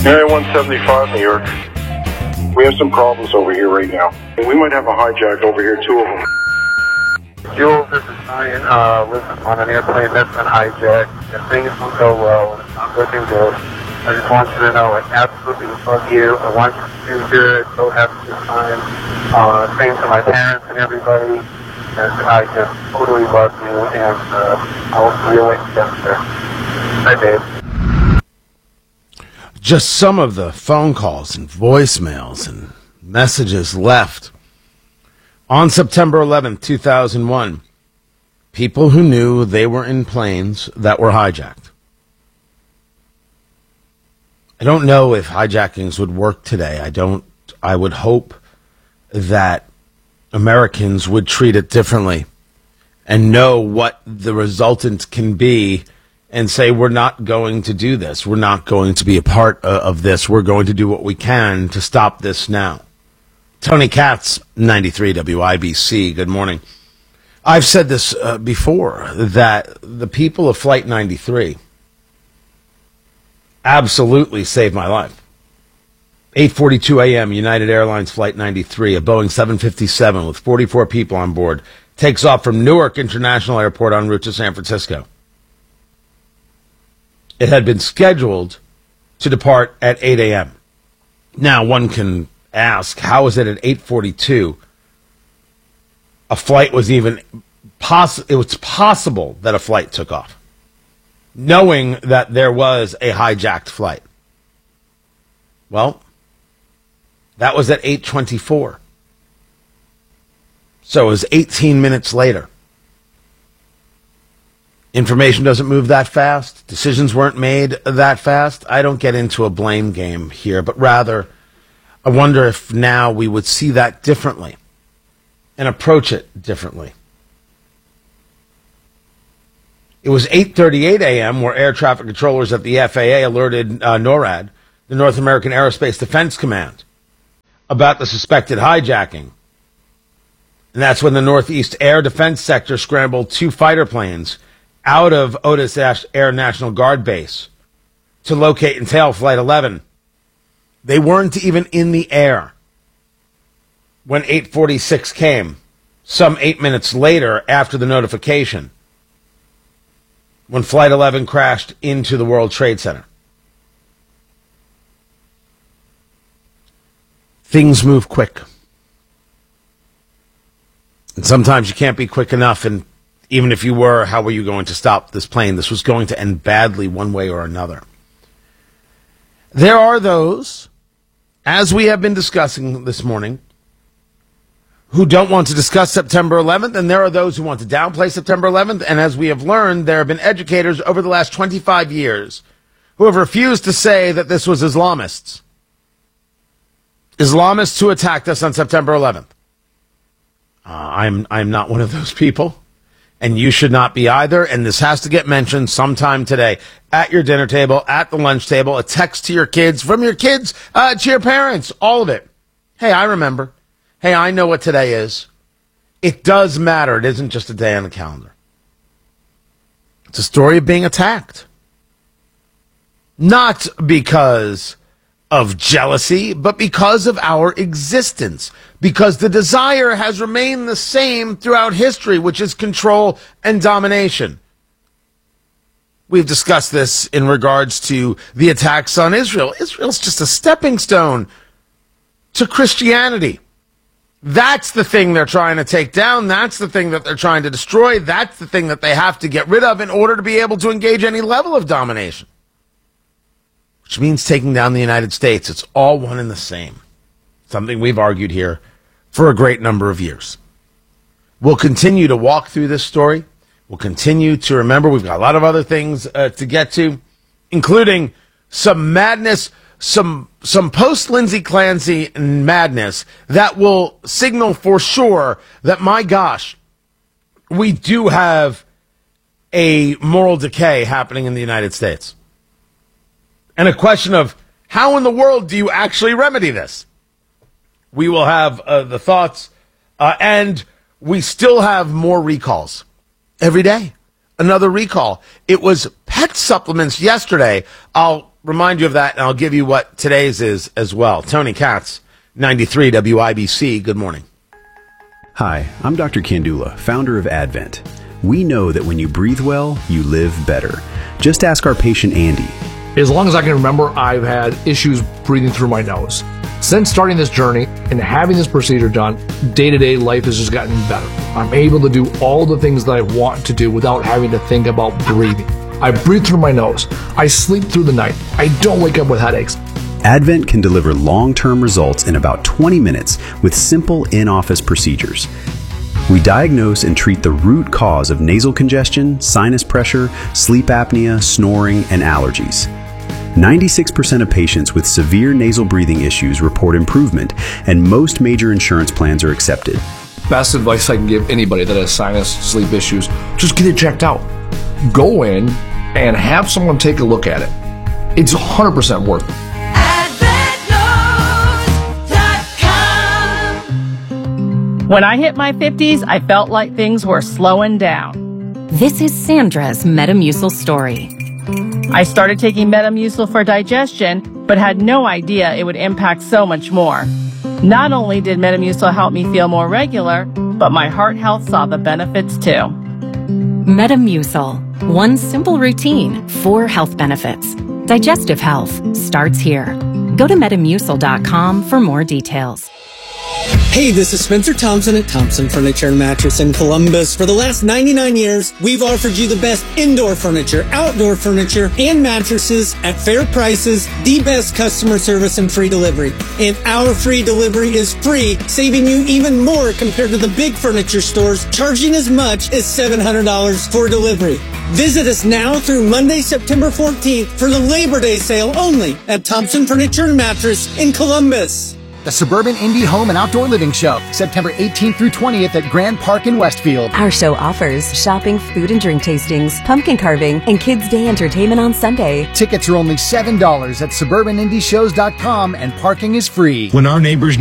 Area 175, New York. We have some problems over here right now. We might have a hijack over here, two of them. Jules, this is Ryan. Listen, on an airplane that's been hijacked, and things will go well, and it's not looking good. I just want you to know I absolutely love you. I want you to do good. So happy this time. Same to my parents and everybody. And I just totally love you, and I'll see you later. Bye, Dave. Just some of the phone calls and voicemails and messages left on September 11th, 2001. People who knew they were in planes that were hijacked. I don't know if hijackings would work today. I would hope that Americans would treat it differently and know what the resultant can be and say, we're not going to do this. We're not going to be a part of this. We're going to do what we can to stop this now. Tony Katz, 93 WIBC. Good morning. I've said this before, that the people of Flight 93 absolutely saved my life. 8:42 a.m., United Airlines Flight 93, a Boeing 757 with 44 people on board, takes off from Newark International Airport en route to San Francisco. It had been scheduled to depart at 8 a.m. Now, one can ask, how is it at 8:42 a flight was even it was possible that a flight took off, knowing that there was a hijacked flight? Well, that was at 8:24. So it was 18 minutes later. Information doesn't move that fast. Decisions weren't made that fast. I don't get into a blame game here, but rather I wonder if now we would see that differently and approach it differently. It was 8:38 a.m. where air traffic controllers at the FAA alerted NORAD, the North American Aerospace Defense Command, about the suspected hijacking. And that's when the Northeast Air Defense Sector scrambled two fighter planes out of Otis Air National Guard Base to locate and tail Flight 11. They weren't even in the air when 8:46 came, some 8 minutes later after the notification, when Flight 11 crashed into the World Trade Center. Things move quick. And sometimes you can't be quick enough, and even if you were, how were you going to stop this plane? This was going to end badly one way or another. There are those, as we have been discussing this morning, who don't want to discuss September 11th, and there are those who want to downplay September 11th, and as we have learned, there have been educators over the last 25 years who have refused to say that this was Islamists. Islamists who attacked us on September 11th. I'm not one of those people. And you should not be either. And this has to get mentioned sometime today at your dinner table, at the lunch table, a text to your kids, from your kids to your parents, all of it. Hey, I remember. Hey, I know what today is. It does matter. It isn't just a day on the calendar. It's a story of being attacked. Not because of jealousy, but because of our existence. Because the desire has remained the same throughout history, which is control and domination. We've discussed this in regards to the attacks on Israel. Israel's just a stepping stone to Christianity. That's the thing they're trying to take down. That's the thing that they're trying to destroy. That's the thing that they have to get rid of in order to be able to engage any level of domination. Which means taking down the United States. It's all one and the same. Something we've argued here for a great number of years. We'll continue to walk through this story. We'll continue to remember. We've got a lot of other things to get to, including some madness, some post-Lindsey Clancy madness that will signal for sure that, my gosh, we do have a moral decay happening in the United States. And a question of how in the world do you actually remedy this? We will have the thoughts, and we still have more recalls every day. Another recall. It was pet supplements yesterday. I'll remind you of that, and I'll give you what today's is as well. Tony Katz, 93 WIBC. Good morning. Hi, I'm Dr. Kandula, founder of Advent. We know that when you breathe well, you live better. Just ask our patient Andy. As long as I can remember, I've had issues breathing through my nose. Since starting this journey and having this procedure done, day-to-day life has just gotten better. I'm able to do all the things that I want to do without having to think about breathing. I breathe through my nose. I sleep through the night. I don't wake up with headaches. Advent can deliver long-term results in about 20 minutes with simple in-office procedures. We diagnose and treat the root cause of nasal congestion, sinus pressure, sleep apnea, snoring, and allergies. 96% of patients with severe nasal breathing issues report improvement, and most major insurance plans are accepted. Best advice I can give anybody that has sinus, sleep issues, just get it checked out. Go in and have someone take a look at it. It's 100% worth it. When I hit my 50s, I felt like things were slowing down. This is Sandra's Metamucil story. I started taking Metamucil for digestion, but had no idea it would impact so much more. Not only did Metamucil help me feel more regular, but my heart health saw the benefits too. Metamucil. One simple routine, 4 health benefits. Digestive health starts here. Go to Metamucil.com for more details. Hey, this is Spencer Thompson at Thompson Furniture and Mattress in Columbus. For the last 99 years, we've offered you the best indoor furniture, outdoor furniture, and mattresses at fair prices, the best customer service, and free delivery. And our free delivery is free, saving you even more compared to the big furniture stores, charging as much as $700 for delivery. Visit us now through Monday, September 14th for the Labor Day sale only at Thompson Furniture and Mattress in Columbus. The Suburban Indie Home and Outdoor Living Show, September 18th through 20th at Grand Park in Westfield. Our show offers shopping, food and drink tastings, pumpkin carving, and Kids Day entertainment on Sunday. Tickets are only $7 at suburbanindieshows.com and parking is free. When our neighbors